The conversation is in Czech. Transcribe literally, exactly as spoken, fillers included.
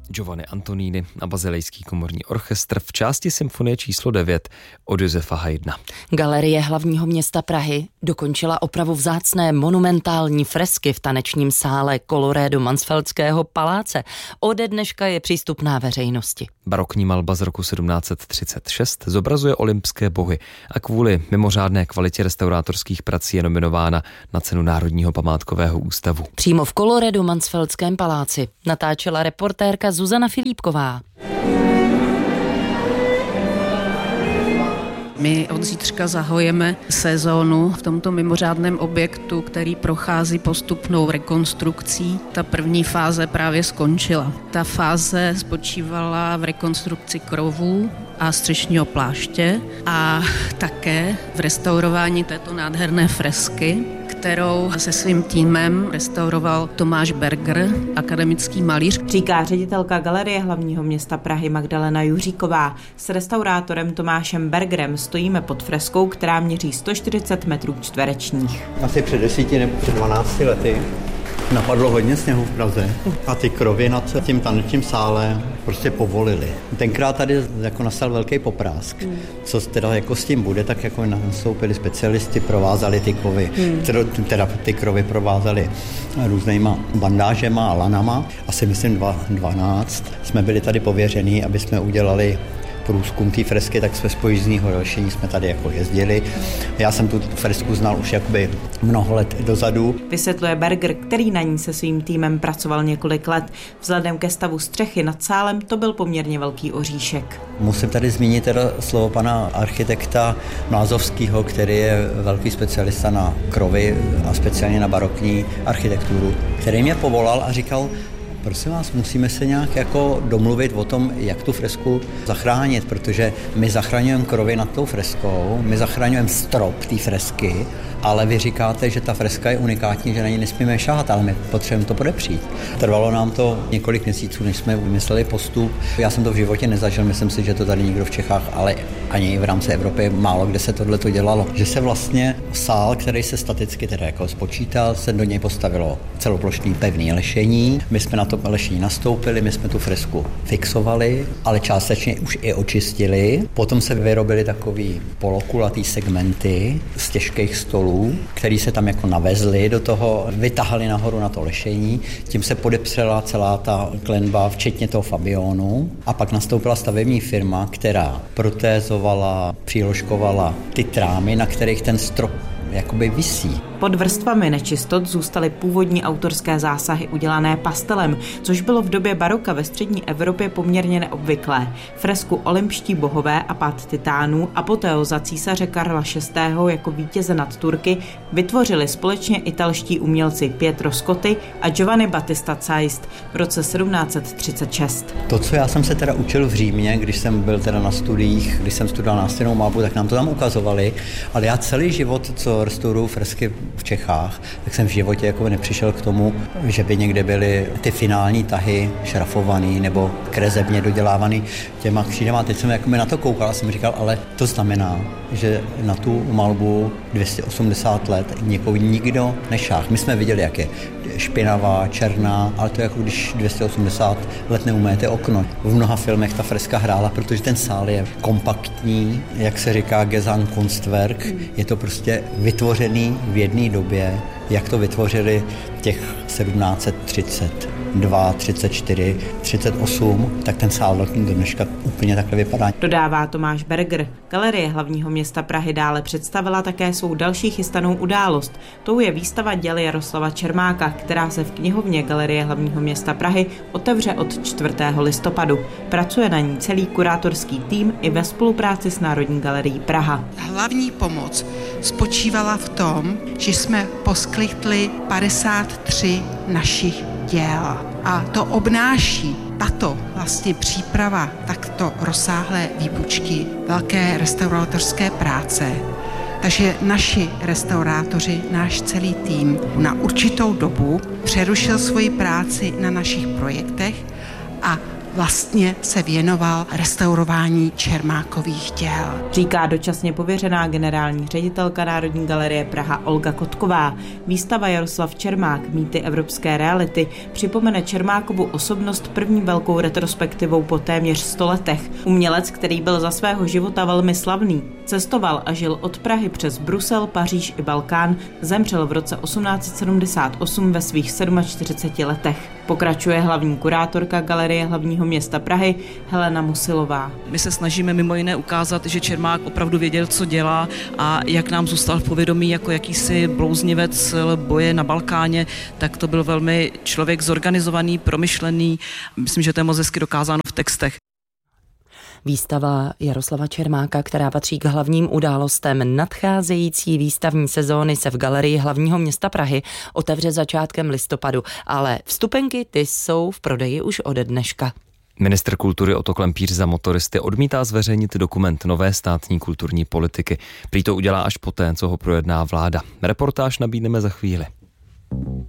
Giovanni Antonini a Bazilejský komorní orchestr v části symfonie číslo devět od Josefa Haydna. Galerie hlavního města Prahy dokončila opravu vzácné monumentální fresky v tanečním sále Colloredo Mansfeldského paláce. Ode dneška je přístupná veřejnosti. Barokní malba z roku sedmnáct set třicet šest zobrazuje olympské bohy a kvůli mimořádné kvalitě restaurátorských prací je nominována na cenu Národního památkového ústavu. Přímo v Colloredo Mansfeldském paláci natáčela reportérka Zuzana Filipková. My od zítřka zahajujeme sezónu v tomto mimořádném objektu, který prochází postupnou rekonstrukcí. Ta první fáze právě skončila. Ta fáze spočívala v rekonstrukci krovů a střešního pláště a také v restaurování této nádherné fresky, kterou se svým týmem restauroval Tomáš Berger, akademický malíř. Říká ředitelka Galerie hlavního města Prahy Magdalena Juříková. S restaurátorem Tomášem Bergerem stojíme pod freskou, která měří sto čtyřicet metrů čtverečních. Asi před desíti nebo před dvanácti lety napadlo hodně sněhu v Praze a ty krovy nad tím tanečním sále prostě povolili. Tenkrát tady jako nastal velký poprásk. Hmm. Co teda jako s tím bude, tak jako nastoupili specialisti, provázali ty kovy, hmm. teda, teda ty krovy provázali různýma bandážema a lanama. Asi myslím dvanáct jsme byli tady pověření, aby jsme udělali průzkum té fresky, tak jsme z pojízdního rošení jsme tady jako jezdili. Já jsem tu fresku znal už jakoby mnoho let dozadu. Vysvětluje Berger, který na ní se svým týmem pracoval několik let. Vzhledem ke stavu střechy nad sálem to byl poměrně velký oříšek. Musím tady zmínit teda slovo pana architekta Mlázovského, který je velký specialista na krovy a speciálně na barokní architekturu, který mě povolal a říkal: prosím vás, musíme se nějak jako domluvit o tom, jak tu fresku zachránit, protože my zachraňujeme krovy nad tou freskou, my zachraňujeme strop té fresky, ale vy říkáte, že ta freska je unikátní, že na ní nesmíme šahat, ale my potřebujeme to podepřít. Trvalo nám to několik měsíců, než jsme vymysleli postup. Já jsem to v životě nezažil, myslím si, že to tady nikdo v Čechách, ale ani v rámci Evropy málo kde se tohle to dělalo. Že se vlastně sál, který se staticky teda jako spočítal, se do něj postavilo celoplošný pevný lešení. My jsme na to lešení nastoupili, my jsme tu fresku fixovali, ale částečně už i očistili. Potom se vyrobily takový polokulatý segmenty z těžkých stolů, který se tam jako navezli do toho, vytahali nahoru na to lešení, tím se podepřela celá ta klenba, včetně toho Fabionu, a pak nastoupila stavební firma, která protézovala, příložkovala ty trámy, na kterých ten strop jakoby visí. Pod vrstvami nečistot zůstaly původní autorské zásahy udělané pastelem, což bylo v době baroka ve střední Evropě poměrně neobvyklé. Fresku Olympští bohové a pád titánů a poté za císaře Karla šestého. Jako vítěze nad Turky vytvořili společně italští umělci Pietro Scotti a Giovanni Battista Zeist v roce sedmnáct set třicet šest. To, co já jsem se teda učil v Římě, když jsem byl teda na studiích, když jsem studoval nástěnnou malbu, tak nám to tam ukazovali, ale já celý život, co restauruju fresky v Čechách, tak jsem v životě jako nepřišel k tomu, že by někde byly ty finální tahy šrafovaný nebo krezebně dodělávaný těma křídama. Teď jsem jako na to koukal a jsem říkal, ale to znamená, že na tu malbu dvě stě osmdesát let někoho nikdo nešáhl. My jsme viděli, jak je špinavá, černá, ale to je jako když dvě stě osmdesát let neumyjete okno. V mnoha filmech ta freska hrála, protože ten sál je kompaktní, jak se říká Gesamtkunstwerk, je to prostě vytvořený v jedné době, jak to vytvořili těch sedmnáct set třicet dva, třicet čtyři, třicet osm, tak ten sál do dneška úplně takhle vypadá. Dodává Tomáš Berger. Galerie hlavního města Prahy dále představila také svou další chystanou událost. Tou je výstava děl Jaroslava Čermáka, která se v knihovně Galerie hlavního města Prahy otevře od čtvrtého listopadu. Pracuje na ní celý kurátorský tým i ve spolupráci s Národní galerií Praha. Hlavní pomoc spočívala v tom, že jsme poskytli padesát tři našich děl. A to obnáší tato vlastně příprava takto rozsáhlé výpučky velké restaurátorské práce. Takže naši restaurátoři, náš celý tým na určitou dobu přerušil svoji práci na našich projektech a vlastně se věnoval restaurování Čermákových děl. Říká dočasně pověřená generální ředitelka Národní galerie Praha Olga Kotková. Výstava Jaroslav Čermák Mýty evropské reality připomene Čermákovu osobnost první velkou retrospektivou po téměř sto letech. Umělec, který byl za svého života velmi slavný, cestoval a žil od Prahy přes Brusel, Paříž i Balkán, zemřel v roce osmnáct set sedmdesát osm ve svých čtyřiceti sedmi letech. Pokračuje hlavní kurátorka Galerie hlavního města Prahy Helena Musilová. My se snažíme mimo jiné ukázat, že Čermák opravdu věděl, co dělá a jak nám zůstal v povědomí jako jakýsi blouznivec boje na Balkáně, tak to byl velmi člověk zorganizovaný, promyšlený. Myslím, že to je moc hezky dokázáno v textech. Výstava Jaroslava Čermáka, která patří k hlavním událostem nadcházející výstavní sezóny, se v Galerii hlavního města Prahy otevře začátkem listopadu, ale vstupenky ty jsou v prodeji už ode dneška. Ministr kultury Otto Klempíř za motoristy odmítá zveřejnit dokument nové státní kulturní politiky. Prý to udělá až poté, co ho projedná vláda. Reportáž nabídneme za chvíli.